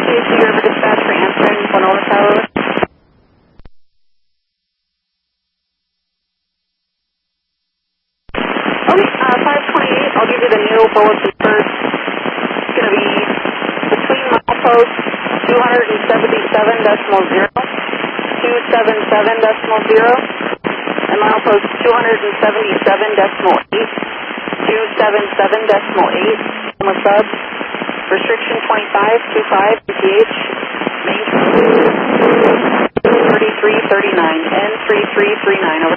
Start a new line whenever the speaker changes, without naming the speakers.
KC River Dispatch for answering Winona Tower. Okay, 528, I'll give you the new bulletin first. It's going to be between milepost 277.0, 277.0, and milepost 277.8, 277.8, on the sub. Restriction 25, 25, PH, main 3339, N3339, over.